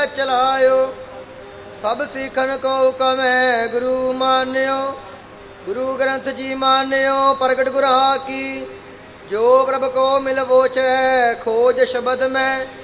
ਚਲਾਇਓ। ਸਭ ਸਿੱਖਨ ਕੋ ਹੁਕਮ ਹੈ ਗੁਰੂ ਮਾਨਿਓ। ਗੁਰੂ ਗ੍ਰੰਥ ਜੀ ਮਾਨਿਓ ਪ੍ਰਗਟ ਗੁਰਾ ਕੀ। ਜੋ ਪ੍ਰਭ ਕੋ ਮਿਲ ਵੋਚ ਹੈ ਖੋਜ ਸ਼ਬਦ ਮੈਂ।